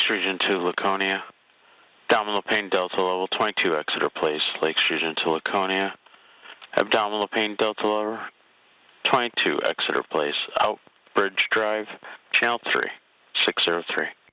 Lakes Region 2, Laconia. Abdominal pain, Delta level 22, Exeter Place, Lakes Region 2, Laconia. Abdominal pain, Delta level 22, Exeter Place, Outbridge Drive, Channel 3, 603.